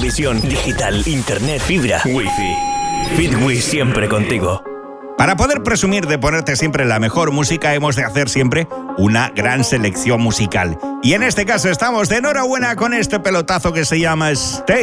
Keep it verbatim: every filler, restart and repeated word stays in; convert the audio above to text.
televisión, digital, internet, fibra, wifi. Fitwi siempre contigo. Para poder presumir de ponerte siempre la mejor música, hemos de hacer siempre una gran selección musical. Y en este caso estamos de enhorabuena con este pelotazo que se llama Stay.